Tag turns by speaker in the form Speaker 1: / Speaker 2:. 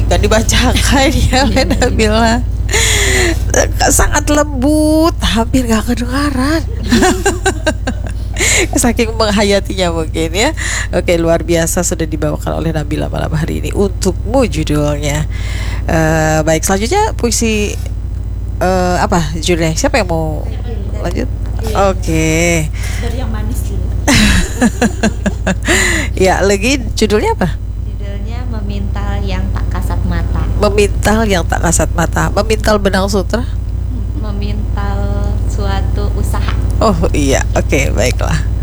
Speaker 1: Gak dibacakan ya oleh Nabila. Sangat lembut, hampir gak kedengaran. Saking menghayatinya mungkin ya. Oke, luar biasa sudah dibawakan oleh Nabila malam hari ini. Untukmu judulnya. Baik, selanjutnya puisi apa judulnya? Siapa yang mau lanjut? Oke.
Speaker 2: Dari yang manis dulu.
Speaker 1: Ya, lagi judulnya apa?
Speaker 2: Judulnya Memintal yang Tak Kasat Mata.
Speaker 1: Memintal yang tak kasat mata. Memintal benang sutra.
Speaker 2: Memintal suatu usaha.
Speaker 1: Oh iya, oke, baiklah.